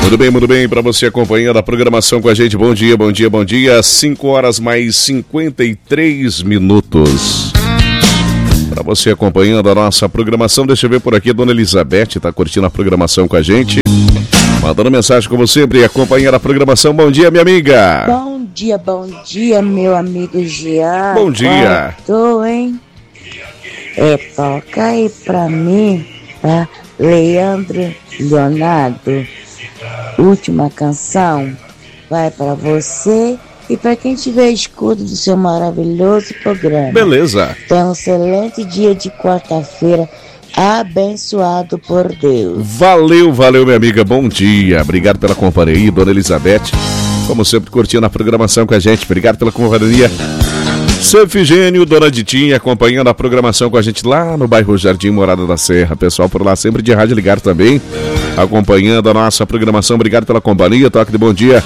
Muito bem, para você acompanhando a programação com a gente. Bom dia, bom dia, bom dia. 5 horas mais 53 minutos. Para você acompanhando a nossa programação, deixa eu ver por aqui, a dona Elizabeth está curtindo a programação com a gente. Mandando mensagem como sempre, acompanhando a programação. Bom dia, minha amiga. Bom dia, meu amigo Jean. Bom dia. Tô, hein? Toca aí pra mim, tá? Leandro Leonardo. Última canção vai pra você e pra quem tiver escudo do seu maravilhoso programa. Beleza. Tenha um excelente dia de quarta-feira, abençoado por Deus. Valeu, minha amiga. Bom dia. Obrigado pela companhia aí, dona Elizabeth. Como sempre, curtindo a programação com a gente. Obrigado pela companhia. Seu Efigênio, dona Ditinha, acompanhando a programação com a gente lá no bairro Jardim Morada da Serra. Pessoal por lá sempre de rádio ligado também, acompanhando a nossa programação. Obrigado pela companhia. Toque de bom dia.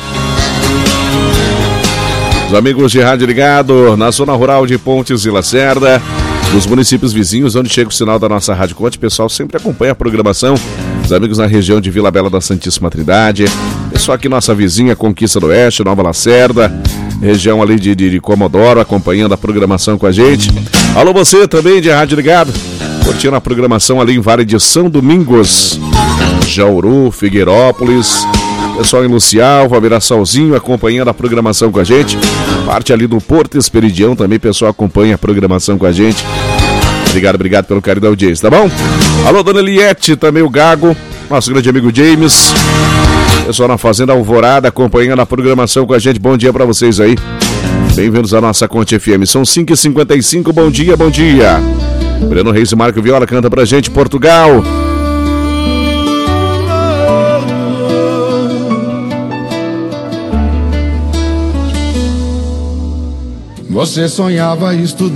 Os amigos de rádio ligado na zona rural de Pontes e Lacerda, dos municípios vizinhos, onde chega o sinal da nossa Rádio Conte. Pessoal sempre acompanha a programação. Os amigos na região de Vila Bela da Santíssima Trindade. Pessoal aqui nossa vizinha, Conquista do Oeste, Nova Lacerda, região ali de Comodoro, acompanhando a programação com a gente. Alô, você também de rádio ligado, curtindo a programação ali em Vale de São Domingos, Jauru, Figueirópolis. Pessoal em Lucialva, Mirasalzinho, acompanhando a programação com a gente. Parte ali do Porto Esperidião também, pessoal acompanha a programação com a gente. Obrigado pelo carinho da audiência, tá bom? Alô, dona Eliette, também o Gago, nosso grande amigo James. Pessoal na Fazenda Alvorada, acompanhando a programação com a gente. Bom dia pra vocês aí. Bem-vindos à nossa Conte FM. São 5h55, bom dia, bom dia. Breno Reis e Marco Viola canta pra gente, Portugal. Você sonhava estudar